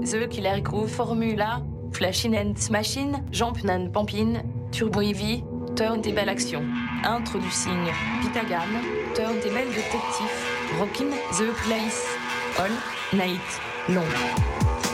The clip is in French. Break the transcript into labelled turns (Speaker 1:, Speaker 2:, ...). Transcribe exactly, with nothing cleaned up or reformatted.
Speaker 1: The Killer Crew Formula, Flashin' and Smashin', Jumpin' and Pampin', Turbo Heavy, Turntable Action. Introducing Pitagram, Turntable Detective, Rockin' the Place, All Night Long.